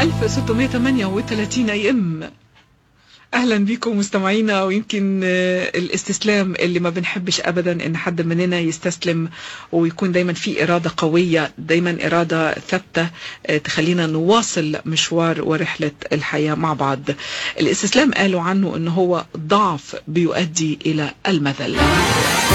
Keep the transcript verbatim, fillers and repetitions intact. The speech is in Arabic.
ألف وستمائة وثمانية وثلاثين اي ام. اهلا بكم مستمعينا. ويمكن الاستسلام اللي ما بنحبش ابدا ان حد مننا يستسلم، ويكون دايما في اراده قويه، دايما اراده ثابته تخلينا نواصل مشوار ورحله الحياه مع بعض. الاستسلام قالوا عنه انه هو ضعف بيؤدي الى المذل.